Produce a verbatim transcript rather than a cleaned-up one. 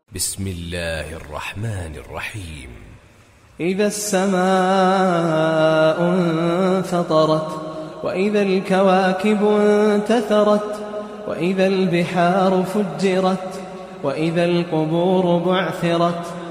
بسم الله الرحمن الرحيم. إذا السماء انفطرت، وإذا الكواكب انتثرت، وإذا البحار فجرت، وإذا القبور بعثرت،